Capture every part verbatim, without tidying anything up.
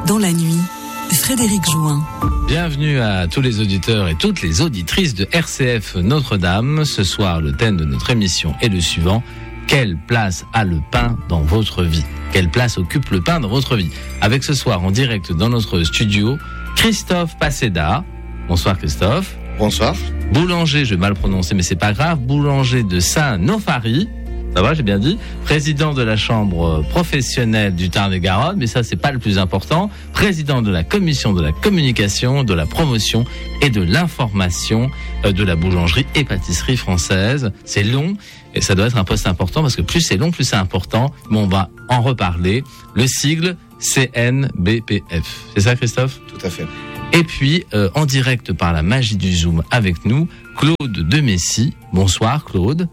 Dans la nuit, Frédéric Jouin. Bienvenue à tous les auditeurs et toutes les auditrices de R C F Notre-Dame. Ce soir, le thème de notre émission est le suivant. Quelle place a le pain dans votre vie ? Quelle place occupe le pain dans votre vie ? Avec ce soir, en direct dans notre studio, Christophe Paseda. Bonsoir Christophe. Bonsoir. Boulanger, je vais mal prononcer, mais c'est pas grave. Boulanger de Saint-Nofari. Ça va, j'ai bien dit. Président de la chambre professionnelle du Tarn-et-Garonne, mais ça, c'est pas le plus important. Président de la commission de la communication, de la promotion et de l'information de la boulangerie et pâtisserie française. C'est long et ça doit être un poste important parce que plus c'est long, plus c'est important. Mais on va en reparler. Le sigle C N B P F. C'est ça, Christophe ? Tout à fait. Et puis, euh, en direct par la magie du Zoom avec nous, Claude Demessy. Bonsoir, Claude.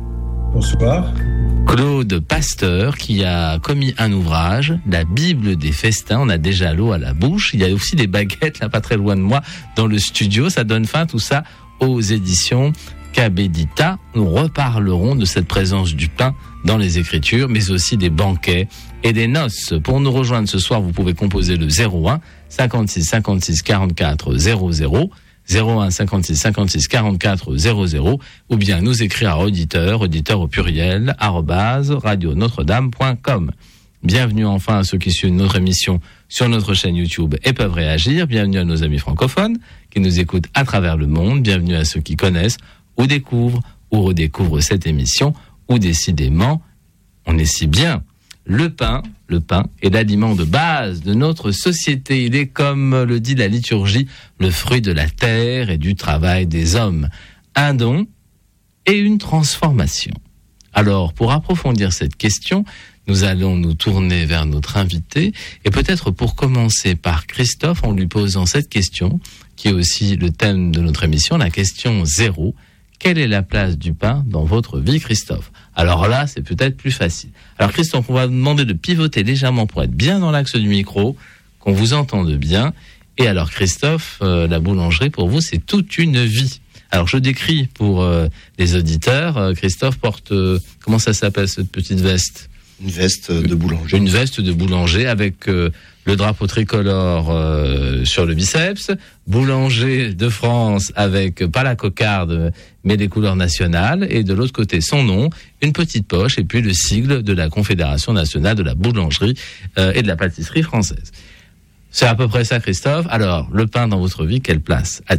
Bonsoir. Claude Pasteur qui a commis un ouvrage, la Bible des festins. On a déjà l'eau à la bouche. Il y a aussi des baguettes là, pas très loin de moi, dans le studio. Ça donne fin tout ça aux éditions Cabedita. Nous reparlerons de cette présence du pain dans les Écritures, mais aussi des banquets et des noces. Pour nous rejoindre ce soir, vous pouvez composer le zéro un cinquante-six cinquante-six quarante-quatre zéro zéro. zéro un cinquante-six cinquante-six quarante-quatre zéro zéro ou bien nous écrire à auditeur, auditeur au pluriel, arobase radio notre dame point com. Bienvenue enfin à ceux qui suivent notre émission sur notre chaîne YouTube et peuvent réagir. Bienvenue à nos amis francophones qui nous écoutent à travers le monde. Bienvenue à ceux qui connaissent ou découvrent ou redécouvrent cette émission ou décidément, on est si bien. Le pain, le pain est l'aliment de base de notre société. Il est, comme le dit la liturgie, le fruit de la terre et du travail des hommes. Un don et une transformation. Alors, pour approfondir cette question, nous allons nous tourner vers notre invité et peut-être pour commencer par Christophe en lui posant cette question, qui est aussi le thème de notre émission, la question zéro. Quelle est la place du pain dans votre vie, Christophe ? Alors là, c'est peut-être plus facile. Alors Christophe, on va vous demander de pivoter légèrement pour être bien dans l'axe du micro, qu'on vous entende bien. Et alors Christophe, euh, la boulangerie, pour vous, c'est toute une vie. Alors je décris pour euh, les auditeurs, euh, Christophe porte, euh, comment ça s'appelle cette petite veste ? Une veste de boulanger. Une veste de boulanger avec euh, le drapeau tricolore euh, sur le biceps, boulanger de France avec pas la cocarde mais des couleurs nationales, et de l'autre côté son nom, une petite poche et puis le sigle de la Confédération nationale de la boulangerie euh, et de la pâtisserie française. C'est à peu près ça, Christophe. Alors, le pain dans votre vie, quelle place a-t-il ?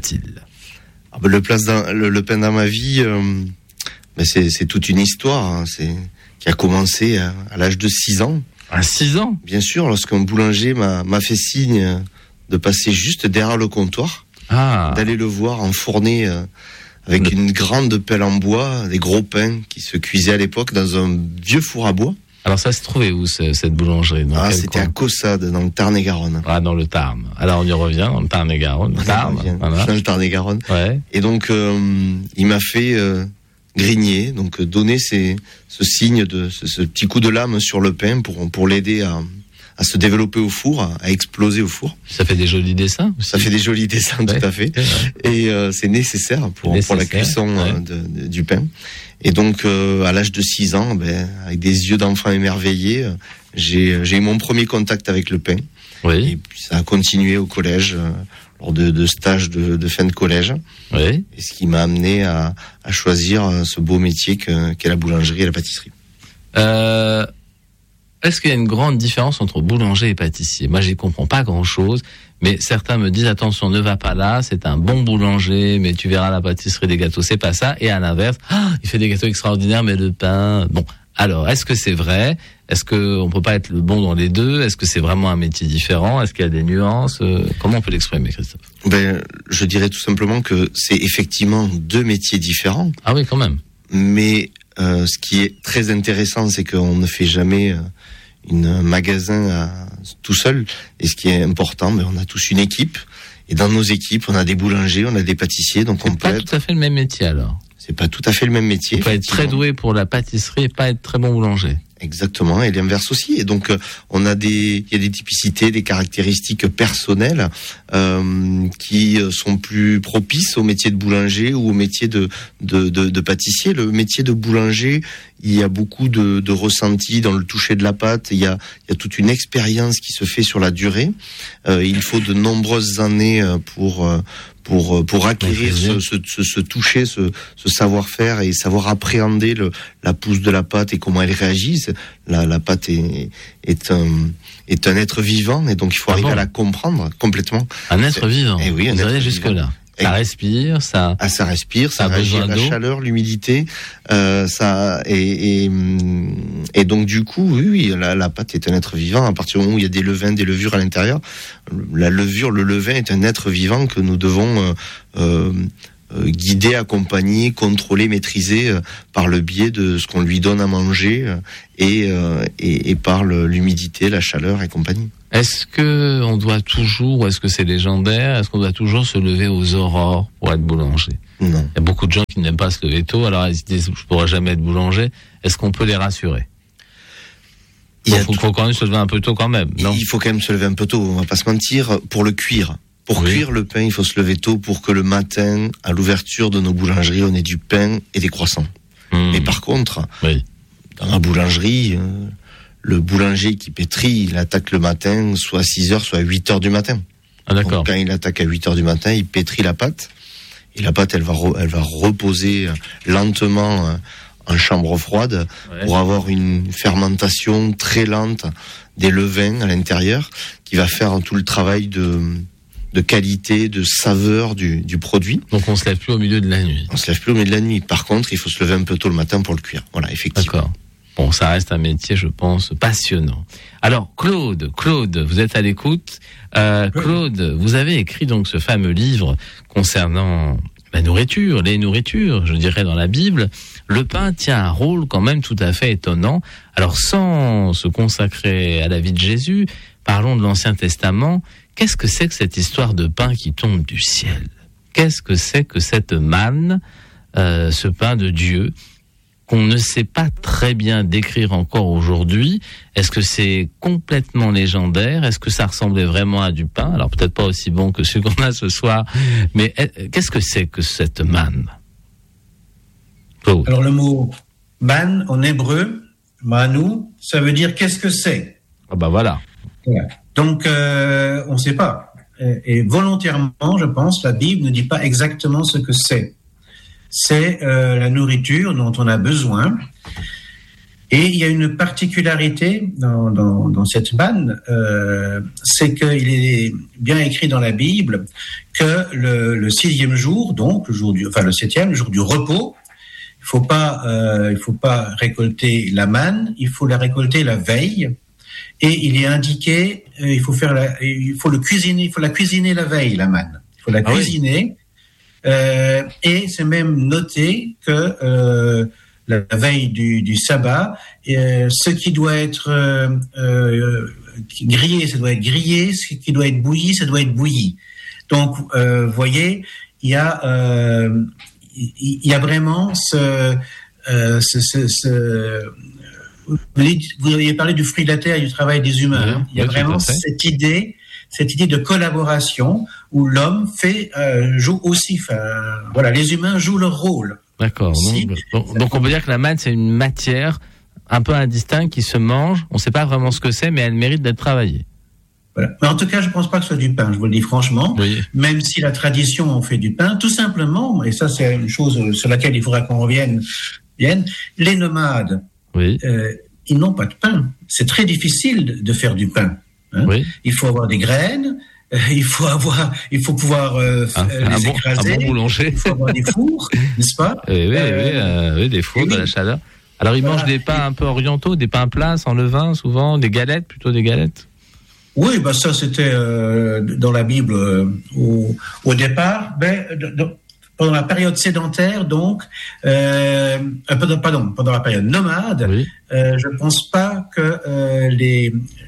Ah ben, le, place dans, le, le pain dans ma vie, euh, ben c'est, c'est toute une histoire. Hein, c'est, qui a commencé à, à l'âge de six ans. À six ans ? Bien sûr, lorsqu'un boulanger m'a, m'a fait signe de passer juste derrière le comptoir, ah. d'aller le voir enfourner euh, avec le... une grande pelle en bois, des gros pains qui se cuisaient à l'époque dans un vieux four à bois. Alors ça se trouvait où, ce, cette boulangerie ? Dans Ah, c'était coin ? À Caussade, dans le Tarn-et-Garonne. Ah, dans le Tarn. Alors on y revient, dans le Tarn-et-Garonne. Le Tarn, voilà. Dans le Tarn-et-Garonne. Ouais. Et donc, euh, il m'a fait euh, grigner, donc donner ces, ce signe, de ce, ce petit coup de lame sur le pain pour, pour l'aider à, à se développer au four, à, à exploser au four. Ça fait des jolis dessins aussi. Ça fait des jolis dessins, ouais, tout à fait. Ouais. Et euh, c'est nécessaire pour, nécessaire, pour la cuisson ouais. euh, de, de, du pain. Et donc, euh, à l'âge de six ans, ben, avec des yeux d'enfant émerveillés, euh, j'ai, j'ai eu mon premier contact avec le pain. Oui. Et puis ça a continué au collège, euh, lors de, de stages de, de fin de collège. Oui. Et ce qui m'a amené à, à choisir ce beau métier que, qu'est la boulangerie et la pâtisserie. Euh, est-ce qu'il y a une grande différence entre boulanger et pâtissier ? Moi, j'y comprends pas grand-chose. Mais certains me disent, attention, ne va pas là, c'est un bon boulanger, mais tu verras la pâtisserie des gâteaux, c'est pas ça. Et à l'inverse, ah, il fait des gâteaux extraordinaires, mais le pain... Bon, alors, est-ce que c'est vrai ? Est-ce qu'on peut pas être le bon dans les deux ? Est-ce que c'est vraiment un métier différent ? Est-ce qu'il y a des nuances ? Comment on peut l'exprimer, Christophe ? Ben, je dirais tout simplement que c'est effectivement deux métiers différents. Ah oui, quand même. Mais euh, ce qui est très intéressant, c'est qu'on ne fait jamais... Euh, une magasin à, tout seul, et ce qui est important, mais on a tous une équipe, et dans nos équipes, on a des boulangers, on a des pâtissiers, donc c'est on pas peut tout être... à fait le même métier alors. C'est pas tout à fait le même métier. On peut être très doué pour la pâtisserie et pas être très bon boulanger. Exactement, et l'inverse aussi. Et donc, euh, on a des, il y a des typicités, des caractéristiques personnelles euh, qui sont plus propices au métier de boulanger ou au métier de, de, de, de pâtissier. Le métier de boulanger, il y a beaucoup de, de ressenti dans le toucher de la pâte. Il y a, il y a toute une expérience qui se fait sur la durée. Euh, il faut de nombreuses années pour pour pour acquérir ce, ce, ce, ce toucher, ce, ce savoir-faire et savoir appréhender le, la pousse de la pâte et comment elle réagit. La, la pâte est, est un est un être vivant et donc il faut ah arriver bon à la comprendre complètement. Un être C'est, vivant. Et oui, un Vous être allez jusque vivant. là. Ça respire, ça. Ah, ça respire, ça, ça réagit à la d'eau. Chaleur, l'humidité, euh, ça et, et et donc du coup, oui, oui, la, la pâte est un être vivant. À partir du moment où il y a des levains, des levures à l'intérieur, la levure, le levain est un être vivant que nous devons euh, euh, guider, accompagner, contrôler, maîtriser euh, par le biais de ce qu'on lui donne à manger euh, et, euh, et et par le, l'humidité, la chaleur et compagnie. Est-ce que on doit toujours, ou est-ce que c'est légendaire, est-ce qu'on doit toujours se lever aux aurores pour être boulanger ? Non. Il y a beaucoup de gens qui n'aiment pas se lever tôt, alors ils se disent je pourrai jamais être boulanger. Est-ce qu'on peut les rassurer ? Il bon, faut, tout... faut quand même se lever un peu tôt quand même, non ? Il faut quand même se lever un peu tôt, on va pas se mentir, pour le cuire. Pour oui. cuire le pain, il faut se lever tôt pour que le matin, à l'ouverture de nos boulangeries, on ait du pain et des croissants. Mmh. Mais par contre, oui. dans la boulangerie... Euh, le boulanger qui pétrit, il attaque le matin, soit à six heures, soit à huit heures du matin. Ah, d'accord. Donc, quand il attaque à huit heures du matin, il pétrit la pâte. Et la pâte, elle va, re, elle va reposer lentement en chambre froide ouais. pour avoir une fermentation très lente des levains à l'intérieur qui va faire tout le travail de, de qualité, de saveur du, du produit. Donc on se lève plus au milieu de la nuit. On se lève plus au milieu de la nuit. Par contre, il faut se lever un peu tôt le matin pour le cuire. Voilà, effectivement. D'accord. Bon, ça reste un métier, je pense, passionnant. Alors, Claude, Claude, vous êtes à l'écoute. Euh, Claude, vous avez écrit donc ce fameux livre concernant la nourriture, les nourritures, je dirais, dans la Bible. Le pain tient un rôle quand même tout à fait étonnant. Alors, sans se consacrer à la vie de Jésus, parlons de l'Ancien Testament. Qu'est-ce que c'est que cette histoire de pain qui tombe du ciel ? Qu'est-ce que c'est que cette manne, euh, ce pain de Dieu qu'on ne sait pas très bien décrire encore aujourd'hui? Est-ce que c'est complètement légendaire? Est-ce que ça ressemblait vraiment à du pain? Alors peut-être pas aussi bon que celui qu'on a ce soir, mais qu'est-ce que c'est que cette manne? Oh. Alors le mot manne en hébreu, manou, ça veut dire qu'est-ce que c'est? Ah bah voilà. Donc euh, on ne sait pas. Et volontairement, je pense, la Bible ne dit pas exactement ce que c'est. C'est euh, la nourriture dont on a besoin. Et il y a une particularité dans, dans, dans cette manne, euh, c'est qu'il est bien écrit dans la Bible que le, le sixième jour, donc le jour du, enfin le septième, le jour du repos, il faut pas, euh, il faut pas récolter la manne, il faut la récolter la veille. Et il est indiqué, euh, il faut faire la, il faut le cuisiner, il faut la cuisiner la veille, la manne. Il faut la ah cuisiner. Oui. Euh, et c'est même noté que euh, la veille du, du sabbat, euh, ce qui doit être euh, euh, grillé, ça doit être grillé, ce qui doit être bouilli, ça doit être bouilli. Donc, euh, vous voyez, il y a, euh, il y a vraiment ce, euh, ce, ce, ce vous avez parlé du fruit de la terre et du travail des humains. Hein. Il y a oui, vraiment cette idée, cette idée de collaboration où l'homme fait euh, joue aussi. Enfin, voilà, les humains jouent leur rôle. D'accord. Donc, donc, donc on peut dire que la manne c'est une matière un peu indistincte qui se mange. On ne sait pas vraiment ce que c'est, mais elle mérite d'être travaillée. Voilà. Mais en tout cas, je ne pense pas que ce soit du pain. Je vous le dis franchement. Oui. Même si la tradition en fait du pain, tout simplement. Et ça, c'est une chose sur laquelle il faudra qu'on revienne. Vienne. Les nomades. Oui. Euh, ils n'ont pas de pain. C'est très difficile de faire du pain. Hein. Oui. Il faut avoir des graines, euh, il faut avoir, il faut pouvoir euh, un, les un bon, écraser. Un bon boulanger. Il faut avoir des fours, n'est-ce pas? Oui, oui, euh, oui, euh, oui, des fours, oui. De la chaleur. Alors ils voilà. mangent des pains un peu orientaux, des pains plats sans levain, souvent des galettes, plutôt des galettes. Oui, bah ça c'était euh, dans la Bible euh, au, au départ. Ben, de, de, pendant la période sédentaire, donc, euh, pardon, pendant la période nomade, oui. euh, je ne pense pas que euh, les,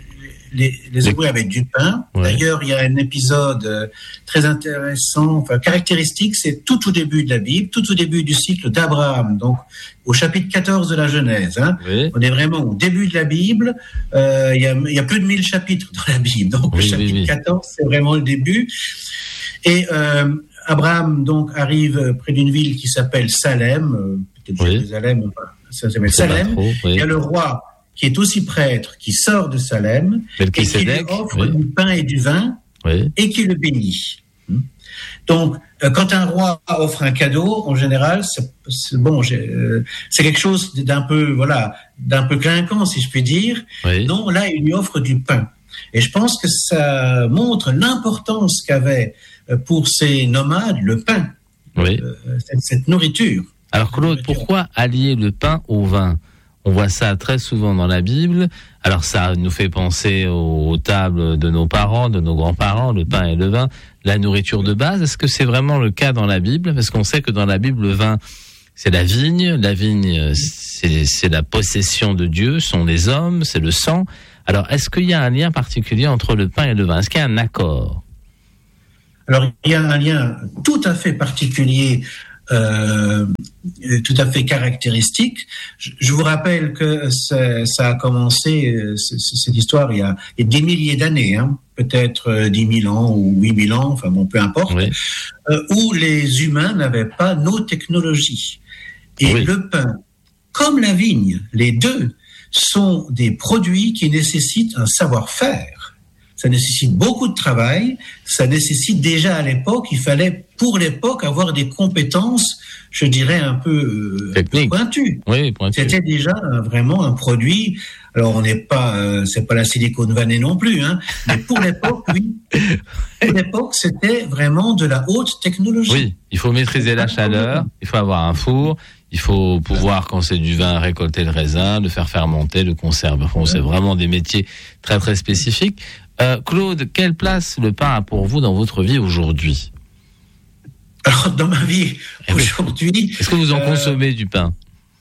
les, les Hébreux avaient du pain. Ouais. D'ailleurs, il y a un épisode euh, très intéressant, enfin caractéristique, c'est tout au début de la Bible, tout au début du cycle d'Abraham, donc au chapitre quatorze de la Genèse. Hein. Oui. On est vraiment au début de la Bible. Euh, il y a, il y a plus de mille chapitres dans la Bible, donc oui, le chapitre oui, oui. quatorze, c'est vraiment le début. Et euh, Abraham donc arrive près d'une ville qui s'appelle Salem, euh, peut-être oui. Jérusalem, enfin, ça s'appelle Salem. Trop, oui. Il y a le roi qui est aussi prêtre, qui sort de Salem, et qui lui offre oui. du pain et du vin, oui. et qui le bénit. Donc, euh, quand un roi offre un cadeau, en général, c'est, c'est bon, euh, c'est quelque chose d'un peu, voilà, d'un peu clinquant, si je puis dire. Oui. Non, là, il lui offre du pain. Et je pense que ça montre l'importance qu'avait pour ces nomades le pain, oui. euh, cette, cette nourriture. Alors Claude, pourquoi allier le pain au vin ? On voit ça très souvent dans la Bible. Alors ça nous fait penser aux, aux tables de nos parents, de nos grands-parents, le pain et le vin, la nourriture de base. Est-ce que c'est vraiment le cas dans la Bible ? Parce qu'on sait que dans la Bible, le vin, c'est la vigne. La vigne, c'est, c'est la possession de Dieu, sont les hommes, c'est le sang. Alors, est-ce qu'il y a un lien particulier entre le pain et le vin ? Est-ce qu'il y a un accord ? Alors, il y a un lien tout à fait particulier, euh, tout à fait caractéristique. Je, je vous rappelle que ça, ça a commencé, cette histoire, il y a, il y a des milliers d'années, hein, peut-être dix mille ans ou huit mille ans, enfin bon, peu importe, oui. euh, où les humains n'avaient pas nos technologies. Et oui. le pain, comme la vigne, les deux, sont des produits qui nécessitent un savoir-faire. Ça nécessite beaucoup de travail. Ça nécessite déjà à l'époque, il fallait pour l'époque avoir des compétences, je dirais un peu euh, pointues. Oui, pointues. C'était déjà euh, vraiment un produit. Alors on n'est pas, euh, c'est pas la Silicon Valley non plus, hein. Mais pour l'époque, oui. Pour l'époque, c'était vraiment de la haute technologie. Oui, il faut maîtriser la chaleur, il faut avoir un four. Il faut pouvoir, quand c'est du vin, récolter le raisin, le faire fermenter, le conserver. Bon, c'est vraiment des métiers très très spécifiques. Euh, Claude, quelle place le pain a pour vous dans votre vie aujourd'hui ? Alors, dans ma vie aujourd'hui... Est-ce que vous en euh, consommez du pain ?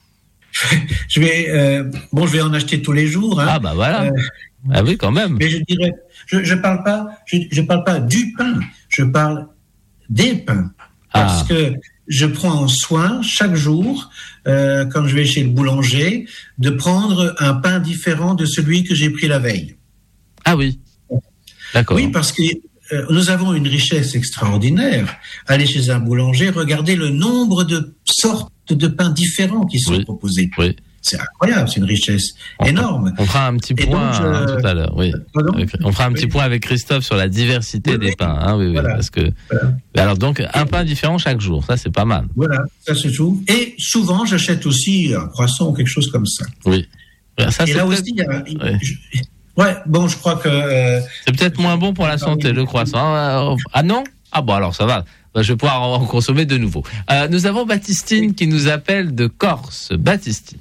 Je vais, euh, bon, je vais en acheter tous les jours. Hein. Ah bah voilà. Euh, ah oui, quand même. Mais je dirais, je, je parle pas, je, je parle pas du pain. Je parle des pains, parce ah. que je prends soin chaque jour, euh, quand je vais chez le boulanger, de prendre un pain différent de celui que j'ai pris la veille. Ah oui, d'accord. Oui, parce que euh, nous avons une richesse extraordinaire. Aller chez un boulanger, regardez le nombre de sortes de pains différents qui sont oui. proposés. Oui. C'est incroyable, c'est une richesse énorme. On fera un petit point donc, euh, tout à l'heure. Oui. Avec, on fera un petit oui. point avec Christophe sur la diversité oui, des oui. pains. Hein, oui, voilà. oui, parce que voilà. alors donc un pain différent chaque jour, ça c'est pas mal. Voilà, ça c'est tout. Et souvent j'achète aussi un croissant ou quelque chose comme ça. Oui. Ça, et là aussi, il y a. Oui. Je, ouais, bon, je crois que. Euh, c'est peut-être moins bon pour la santé le croissant. Ah non ? Ah bon, alors ça va. Je vais pouvoir en consommer de nouveau. Euh, nous avons Baptistine qui nous appelle de Corse. Baptistine.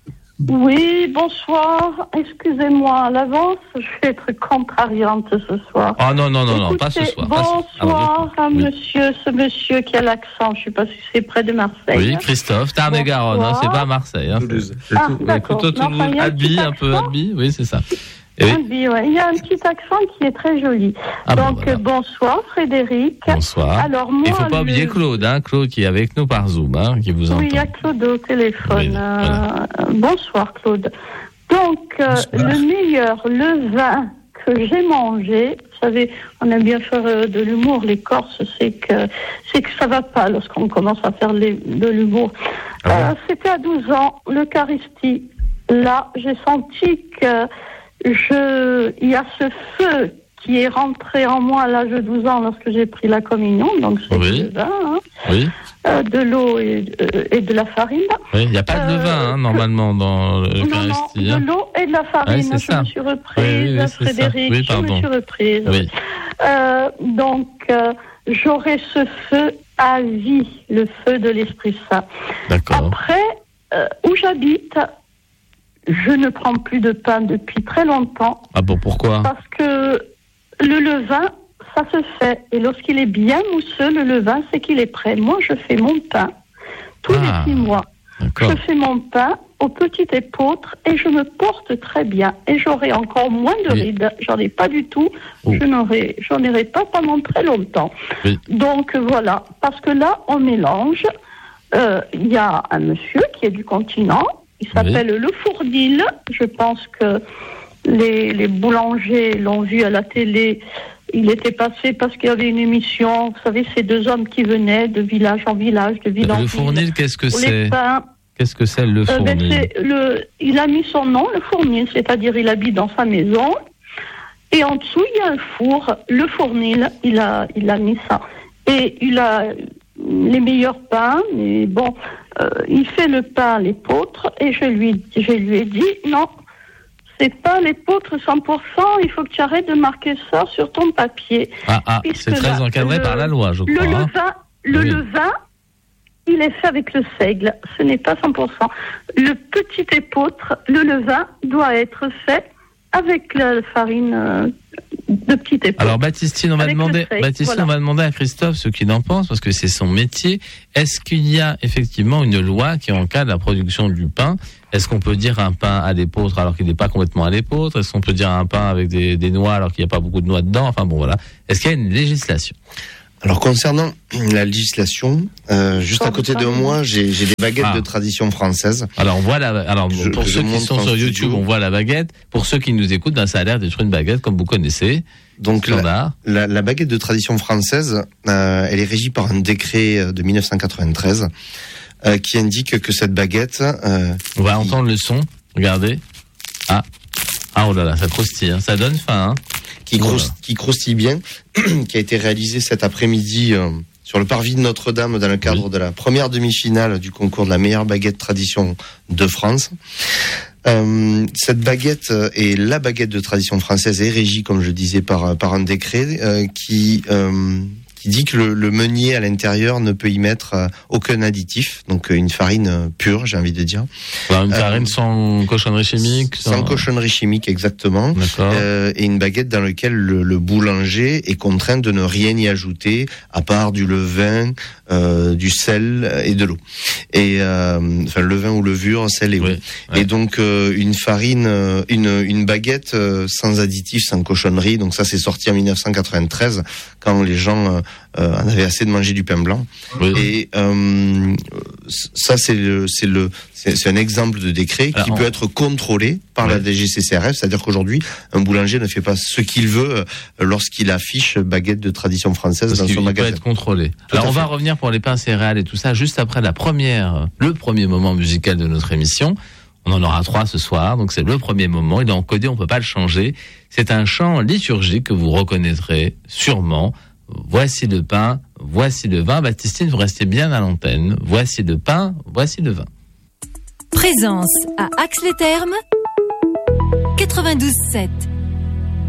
Oui, bonsoir. Excusez-moi à l'avance, je vais être contrariante ce soir. Ah non, non, non, Écoutez, non, pas ce soir. Bonsoir à oui. monsieur, ce monsieur qui a l'accent, je ne sais pas si c'est près de Marseille. Oui, Christophe, Tarn-et-Garonne, hein, c'est pas Marseille. Hein, Toulouse. C'est ah, tout, d'accord. Plutôt Toulouse, enfin, Albi, un peu Albi, oui, c'est ça. Oui. Albi, ouais. Il y a un petit accent qui est très joli. Ah Donc, bon, voilà. bonsoir Frédéric. Bonsoir. Alors, moi, il ne faut pas le... oublier Claude, hein, Claude qui est avec nous par Zoom, hein, qui vous entend. Oui, il y a Claude au téléphone. Oui, voilà. euh, bonsoir Claude. Donc, euh, le meilleur levain que j'ai mangé, vous savez, on aime bien faire euh, de l'humour, les Corses, c'est que, c'est que ça va pas lorsqu'on commence à faire les, de l'humour. Ah ouais. euh, c'était à douze ans, l'Eucharistie. Là, j'ai senti que je, il y a ce feu qui est rentré en moi à l'âge de douze ans lorsque j'ai pris la communion, donc c'est oui. du vin, hein, oui. euh, de l'eau et, euh, et de la farine. Oui, il n'y a pas de euh, levain, hein, normalement, dans l'Eucharistie. Non, non, de l'eau et de la farine. Ouais, je me suis reprise, oui, oui, Frédéric, oui, je me suis reprise. Oui. Euh, donc, euh, j'aurai ce feu à vie, le feu de l'Esprit Saint. D'accord. Après, euh, où j'habite, je ne prends plus de pain depuis très longtemps. Ah bon, pourquoi ? Parce que le levain, ça se fait. Et lorsqu'il est bien mousseux, le levain, c'est qu'il est prêt. Moi, je fais mon pain tous ah, les six mois. D'accord. Je fais mon pain au petit épeautre et je me porte très bien. Et j'aurai encore moins de rides. J'en ai pas du tout. Oh. Je n'aurai, j'en aurai pas pendant très longtemps. Oui. Donc voilà. Parce que là, on mélange. Il euh, y a un monsieur qui est du continent. Il s'appelle oui. Le Fournil. Je pense que les, les boulangers l'ont vu à la télé. Il était passé parce qu'il y avait une émission, vous savez, ces deux hommes qui venaient de village en village, de ville en ville. Le Fournil, qu'est-ce que c'est ? Qu'est-ce que c'est le Fournil ? euh, ben c'est le, Il a mis son nom, le Fournil, c'est-à-dire il habite dans sa maison. Et en dessous, il y a un four, le Fournil, il a, il a mis ça. Et il a les meilleurs pains, mais bon, euh, il fait le pain à l'épeautre, et je lui, je lui ai dit, non, c'est pas l'épeautre cent pour cent, il faut que tu arrêtes de marquer ça sur ton papier. Ah, ah c'est très là, encadré le, par la loi, je crois. Le hein. levain, le oui. levain, il est fait avec le seigle, ce n'est pas cent pour cent. Le petit épeautre, le levain, doit être fait avec la farine euh, de petit épeautre. Alors Baptistine, on va demander, seigle, Baptistine, voilà. on va demander à Christophe ce qu'il en pense, parce que c'est son métier. Est-ce qu'il y a effectivement une loi qui encadre la production du pain ? Est-ce qu'on peut dire un pain à l'épeautre alors qu'il n'est pas complètement à l'épeautre ? Est-ce qu'on peut dire un pain avec des, des noix alors qu'il n'y a pas beaucoup de noix dedans ? Enfin bon, voilà. Est-ce qu'il y a une législation ? Alors concernant la législation, euh, juste à côté de moi, j'ai, j'ai des baguettes ah. de tradition française. Alors on voit la, alors je, pour ceux qui sont sur YouTube, on voit la baguette. Pour ceux qui nous écoutent, ben ça a l'air d'être une baguette comme vous connaissez. Donc la, la, la baguette de tradition française, euh, elle est régie par un décret de dix-neuf cent quatre-vingt-treize euh, qui indique que cette baguette. Euh, on va qui... entendre le son. Regardez. Ah, ah oh là là, ça croustille, hein. Ça donne faim. Hein. Qui, croustille, qui croustille bien, qui a été réalisé cet après-midi euh, sur le parvis de Notre-Dame dans le cadre oui. de la première demi-finale du concours de la meilleure baguette tradition de France. Euh, cette baguette est la baguette de tradition française est régie, comme je disais, par, par un décret euh, qui... Euh, qui dit que le, le meunier à l'intérieur ne peut y mettre euh, aucun additif, donc euh, une farine euh, pure, j'ai envie de dire. Alors une farine euh, sans cochonnerie chimique Sans, sans cochonnerie chimique, exactement. Euh, et une baguette dans laquelle le, le boulanger est contraint de ne rien y ajouter, à part du levain, euh, du sel et de l'eau. Et euh, enfin, levain ou levure, sel et eau. Oui, ouais. Et donc euh, une farine, une, une baguette euh, sans additif, sans cochonnerie, donc ça c'est sorti en dix-neuf cent quatre-vingt-treize, quand les gens... Euh, Euh, on avait assez de manger du pain blanc. Oui. Et euh, ça, c'est le, c'est le, c'est, c'est un exemple de décret qui Alors, peut être contrôlé par oui. la D G C C R F. C'est-à-dire qu'aujourd'hui, un boulanger ne fait pas ce qu'il veut lorsqu'il affiche baguette de tradition française Parce dans son magasin. Il peut être contrôlé. Tout Alors, on va revenir pour les pains céréales et tout ça juste après la première, le premier moment musical de notre émission. On en aura trois ce soir, donc c'est le premier moment. Il est encodé, on peut pas le changer. C'est un chant liturgique que vous reconnaîtrez sûrement. Voici le pain, voici le vin. Baptistine, vous restez bien à l'antenne. Voici le pain, voici le vin. Présence à Ax-les-Thermes, quatre-vingt-douze sept.